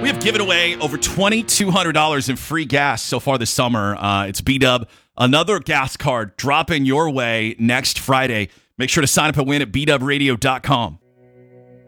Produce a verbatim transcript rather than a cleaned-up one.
We have given away over two thousand two hundred dollars in free gas so far this summer. Uh, it's B-Dub. Another gas card dropping your way next Friday. Make sure to sign up and win at b dub radio dot com.